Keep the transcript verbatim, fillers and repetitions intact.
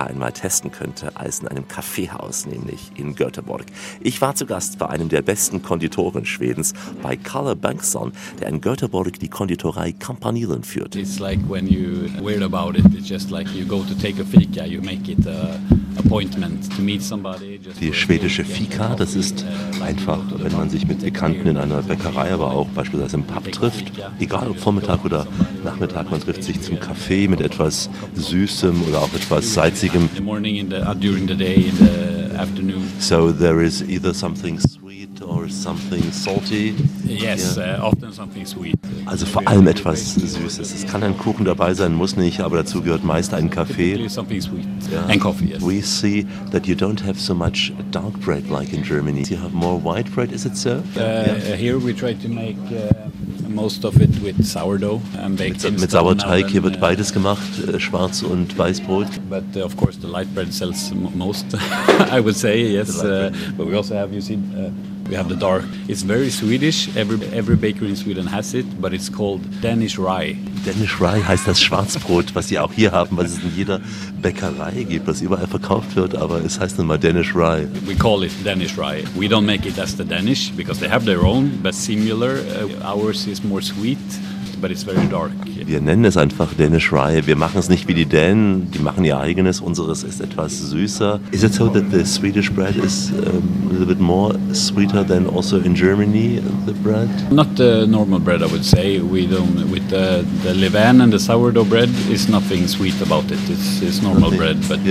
Fika einmal testen könnte, als in einem Kaffeehaus, nämlich in Göteborg. Ich war zu Gast bei einem der besten Konditoren Schwedens, bei Kalle Bengtsson, der in Göteborg die Konditorei Campanilen führt. It's like when you weird about it, it's just like you go to take a fika, you make it a appointment to meet somebody. Die schwedische Fika, das ist einfach, wenn man sich mit Bekannten in einer Bäckerei, aber auch beispielsweise im Pub trifft, egal ob Vormittag oder Nachmittag, man trifft sich zum Kaffee mit etwas Süßem oder auch etwas Salzigem. So there is either something sweet or something salty. Yes, yeah. uh, often something sweet. Also vor allem etwas Süßes. Es kann ein Kuchen dabei sein, muss nicht, aber dazu gehört meist ein Kaffee. Something sweet yeah. and coffee. Yes. We see that you don't have so much dark bread like in Germany. You have more white bread, is it so? Uh, yeah. Here we try to make uh, most of it with sourdough and baked mit, mit Sauerteig. Hier wird beides gemacht, äh, Schwarz- und Weißbrot. But uh, of course the light bread sells most, I would say, yes. Uh, but we also have, you see, uh, we have the dark. It's very Swedish. Every every bakery in Sweden has it, but it's called Danish rye. Danish rye heißt das Schwarzbrot, was sie auch hier haben, was es in jeder Bäckerei gibt, was überall verkauft wird, aber es heißt nun mal Danish rye. We call it Danish rye. We don't make it as the Danish because they have their own, but similar. Uh, ours is more sweet, but it's very dark. Wir nennen es einfach Danish rye. Wir machen es nicht wie die Dänen, die machen ihr eigenes. Unseres ist etwas süßer. Is it so that the Swedish bread is um, a little bit more sweeter than also in Germany, the bread? Not the normal bread, I would say. We don't with the the levain and the sourdough bread is nothing sweet about it. It's it's normal Nothing. bread, but